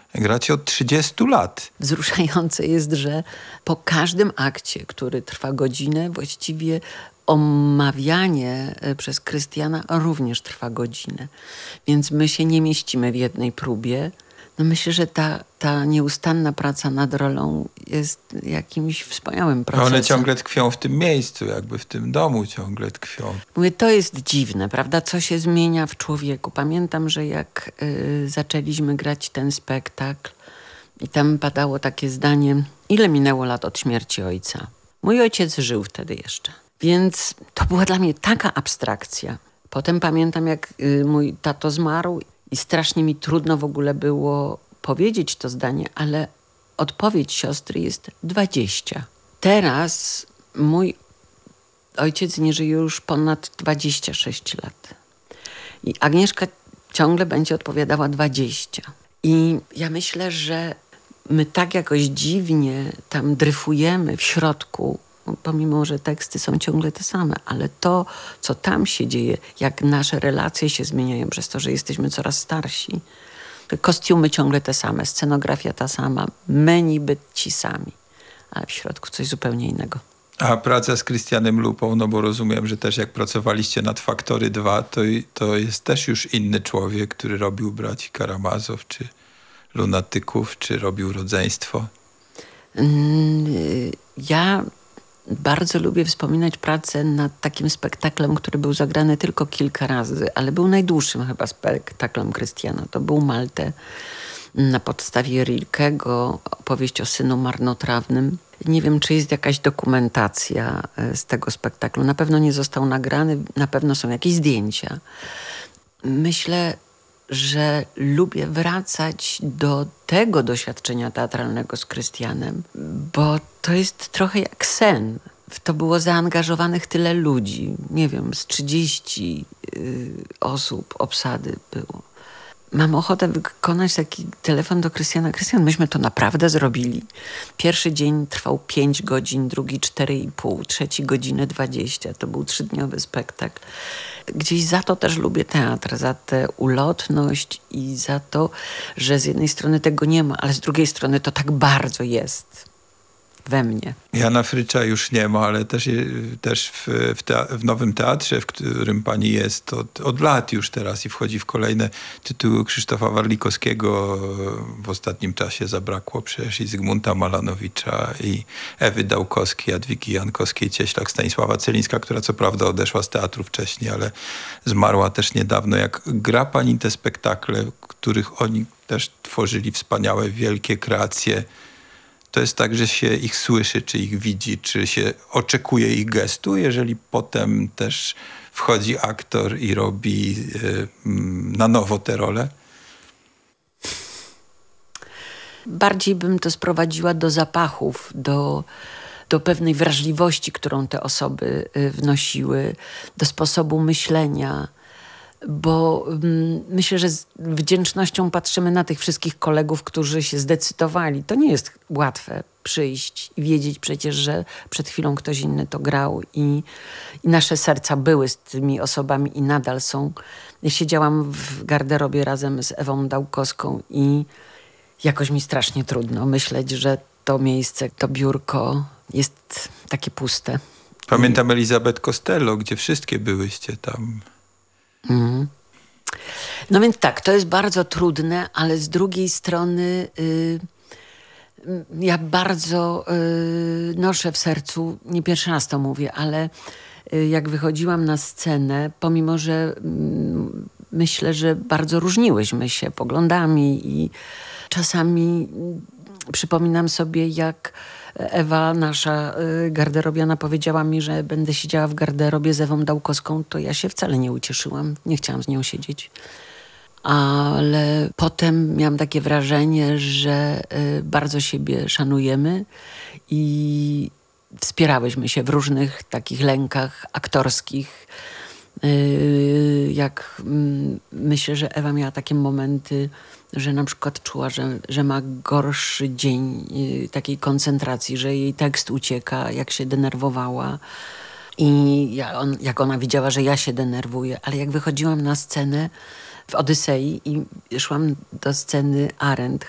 Gracie od 30 lat. Wzruszające jest, że po każdym akcie, który trwa godzinę, właściwie omawianie przez Krystiana również trwa godzinę. Więc my się nie mieścimy w jednej próbie. No myślę, że ta nieustanna praca nad rolą jest jakimś wspaniałym procesem. One ciągle tkwią w tym miejscu, jakby w tym domu ciągle tkwią. Mówię, to jest dziwne, prawda? Co się zmienia w człowieku. Pamiętam, że jak zaczęliśmy grać ten spektakl i tam padało takie zdanie, ile minęło lat od śmierci ojca. Mój ojciec żył wtedy jeszcze. Więc to była dla mnie taka abstrakcja. Potem pamiętam, jak mój tato zmarł i strasznie mi trudno w ogóle było powiedzieć to zdanie, ale odpowiedź siostry jest 20. Teraz mój ojciec nie żyje już ponad 26 lat. I Agnieszka ciągle będzie odpowiadała 20. I ja myślę, że my tak jakoś dziwnie tam dryfujemy w środku, pomimo że teksty są ciągle te same, ale to, co tam się dzieje, jak nasze relacje się zmieniają przez to, że jesteśmy coraz starsi. Kostiumy ciągle te same, scenografia ta sama, my niby ci sami, ale w środku coś zupełnie innego. A praca z Krystianem Lupą, no bo rozumiem, że też jak pracowaliście nad Faktory 2, to jest też już inny człowiek, który robił Braci Karamazow, czy Lunatyków, czy robił Rodzeństwo. Ja bardzo lubię wspominać pracę nad takim spektaklem, który był zagrany tylko kilka razy, ale był najdłuższym chyba spektaklem Krystiana. To był Malte na podstawie Rilkego, opowieść o synu marnotrawnym. Nie wiem, czy jest jakaś dokumentacja z tego spektaklu. Na pewno nie został nagrany, na pewno są jakieś zdjęcia. Myślę, że lubię wracać do tego doświadczenia teatralnego z Krystianem, bo to jest trochę jak sen. W to było zaangażowanych tyle ludzi. Nie wiem, z 30 osób obsady było. Mam ochotę wykonać taki telefon do Krystiana. Krystian, myśmy to naprawdę zrobili. Pierwszy dzień trwał 5 godzin, drugi 4,5, trzeci godzinę 20. To był 3-dniowy spektakl. Gdzieś za to też lubię teatr, za tę ulotność i za to, że z jednej strony tego nie ma, ale z drugiej strony to tak bardzo jest we mnie. Jana Frycza już nie ma, ale też w Nowym Teatrze, w którym pani jest od lat już teraz i wchodzi w kolejne tytuły Krzysztofa Warlikowskiego. W ostatnim czasie zabrakło przecież i Zygmunta Malanowicza, i Ewy Dałkowskiej, Jadwigi Jankowskiej-Cieślak, Stanisława Celińska, która co prawda odeszła z teatru wcześniej, ale zmarła też niedawno. Jak gra pani te spektakle, których oni też tworzyli wspaniałe, wielkie kreacje, to jest tak, że się ich słyszy, czy ich widzi, czy się oczekuje ich gestu, jeżeli potem też wchodzi aktor i robi na nowo tę rolę? Bardziej bym to sprowadziła do zapachów, do pewnej wrażliwości, którą te osoby wnosiły, do sposobu myślenia. Bo myślę, że z wdzięcznością patrzymy na tych wszystkich kolegów, którzy się zdecydowali. To nie jest łatwe przyjść i wiedzieć przecież, że przed chwilą ktoś inny to grał i nasze serca były z tymi osobami i nadal są. Ja siedziałam w garderobie razem z Ewą Dałkowską i jakoś mi strasznie trudno myśleć, że to miejsce, to biurko jest takie puste. Pamiętam Elizabeth Costello, gdzie wszystkie byłyście tam. No więc tak, to jest bardzo trudne, ale z drugiej strony ja bardzo noszę w sercu, nie pierwszy raz to mówię, ale jak wychodziłam na scenę, pomimo że myślę, że bardzo różniłyśmy się poglądami i czasami przypominam sobie, jak Ewa, nasza garderobiana, powiedziała mi, że będę siedziała w garderobie z Ewą Dałkowską, to ja się wcale nie ucieszyłam. Nie chciałam z nią siedzieć. Ale potem miałam takie wrażenie, że bardzo siebie szanujemy i wspierałyśmy się w różnych takich lękach aktorskich. Jak myślę, że Ewa miała takie momenty, że na przykład czuła, że ma gorszy dzień takiej koncentracji, że jej tekst ucieka, jak się denerwowała. I jak ona widziała, że ja się denerwuję. Ale jak wychodziłam na scenę w Odysei i szłam do sceny Arendt,